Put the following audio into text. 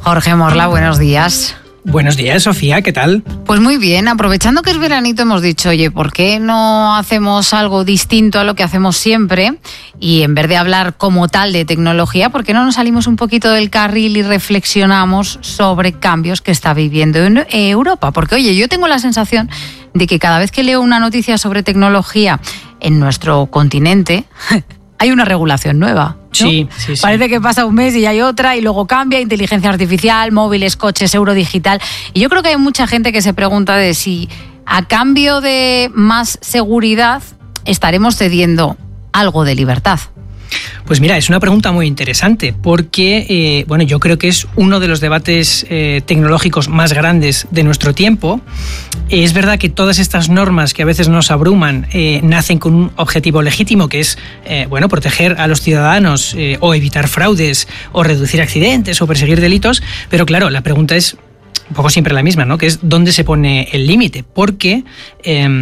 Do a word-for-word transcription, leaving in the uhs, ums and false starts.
Jorge Morla, buenos días. Buenos días, Sofía, ¿qué tal? Pues muy bien, aprovechando que es veranito hemos dicho, oye, ¿por qué no hacemos algo distinto a lo que hacemos siempre? Y en vez de hablar como tal de tecnología, ¿por qué no nos salimos un poquito del carril y reflexionamos sobre cambios que está viviendo en Europa? Porque, oye, yo tengo la sensación de que cada vez que leo una noticia sobre tecnología en nuestro continente, hay una regulación nueva. ¿No? Sí, sí, sí. Parece que pasa un mes y hay otra y luego cambia, inteligencia artificial, móviles, coches, euro digital. Y yo creo que hay mucha gente que se pregunta de si a cambio de más seguridad estaremos cediendo algo de libertad. Pues mira, es una pregunta muy interesante porque, eh, bueno, yo creo que es uno de los debates eh, tecnológicos más grandes de nuestro tiempo. Es verdad que todas estas normas que a veces nos abruman eh, nacen con un objetivo legítimo, que es, eh, bueno, proteger a los ciudadanos eh, o evitar fraudes o reducir accidentes o perseguir delitos, pero claro, la pregunta es un poco siempre la misma, ¿no? Que es ¿dónde se pone el límite? Porque... Eh,